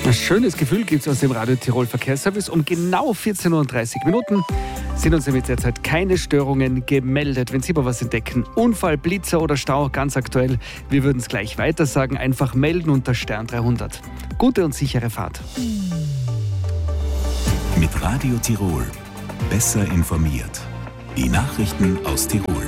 Ein schönes Gefühl gibt es aus dem Radio Tirol Verkehrsservice. Um genau 14:30 Uhr sind uns nämlich derzeit keine Störungen gemeldet. Wenn Sie aber was entdecken, Unfall, Blitzer oder Stau, ganz aktuell, wir würden es gleich weiter sagen, einfach melden unter Stern 300. Gute und sichere Fahrt. Mit Radio Tirol. Besser informiert. Die Nachrichten aus Tirol.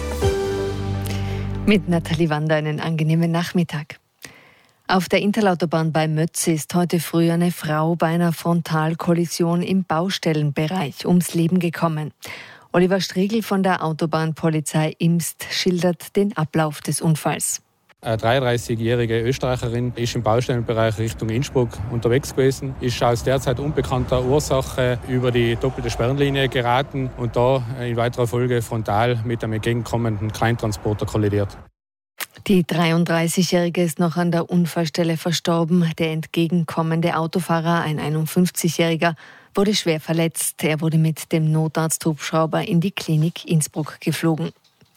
Mit Nathalie Wander einen angenehmen Nachmittag. Auf der Interlautobahn bei Mötz ist heute früh eine Frau bei einer Frontalkollision im Baustellenbereich ums Leben gekommen. Oliver Striegel von der Autobahnpolizei Imst schildert den Ablauf des Unfalls. Eine 33-jährige Österreicherin ist im Baustellenbereich Richtung Innsbruck unterwegs gewesen, ist aus derzeit unbekannter Ursache über die doppelte Sperrenlinie geraten und da in weiterer Folge frontal mit einem entgegenkommenden Kleintransporter kollidiert. Die 33-Jährige ist noch an der Unfallstelle verstorben. Der entgegenkommende Autofahrer, ein 51-Jähriger, wurde schwer verletzt. Er wurde mit dem Notarzthubschrauber in die Klinik Innsbruck geflogen.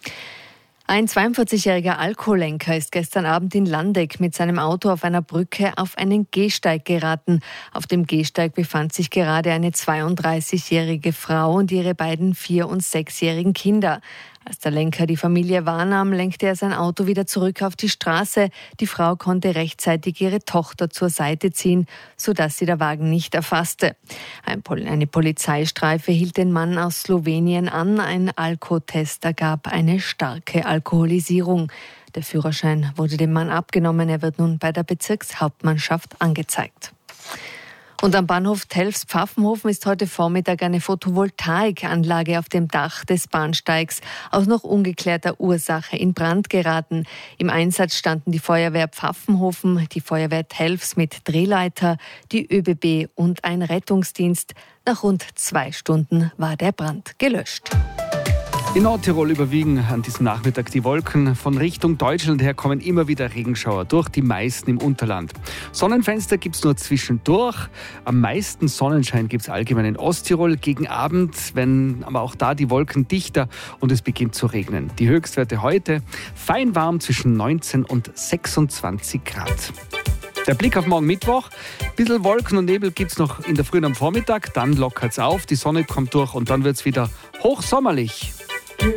Ein 42-jähriger Alkoholenker ist gestern Abend in Landeck mit seinem Auto auf einer Brücke auf einen Gehsteig geraten. Auf dem Gehsteig befand sich gerade eine 32-jährige Frau und ihre beiden 4- und 6-jährigen Kinder. Als der Lenker die Familie wahrnahm, lenkte er sein Auto wieder zurück auf die Straße. Die Frau konnte rechtzeitig ihre Tochter zur Seite ziehen, sodass sie der Wagen nicht erfasste. Eine Polizeistreife hielt den Mann aus Slowenien an. Ein Alkotest ergab eine starke Alkoholisierung. Der Führerschein wurde dem Mann abgenommen. Er wird nun bei der Bezirkshauptmannschaft angezeigt. Und am Bahnhof Telfs-Pfaffenhofen ist heute Vormittag eine Photovoltaikanlage auf dem Dach des Bahnsteigs aus noch ungeklärter Ursache in Brand geraten. Im Einsatz standen die Feuerwehr Pfaffenhofen, die Feuerwehr Telfs mit Drehleiter, die ÖBB und ein Rettungsdienst. Nach rund 2 Stunden war der Brand gelöscht. In Nordtirol überwiegen an diesem Nachmittag die Wolken. Von Richtung Deutschland her kommen immer wieder Regenschauer durch, die meisten im Unterland. Sonnenfenster gibt es nur zwischendurch. Am meisten Sonnenschein gibt es allgemein in Osttirol. Gegen Abend werden aber auch da die Wolken dichter und es beginnt zu regnen. Die Höchstwerte heute fein warm zwischen 19 und 26 Grad. Der Blick auf morgen Mittwoch. Ein bisschen Wolken und Nebel gibt es noch in der Früh und am Vormittag. Dann lockert es auf, die Sonne kommt durch und dann wird es wieder hochsommerlich.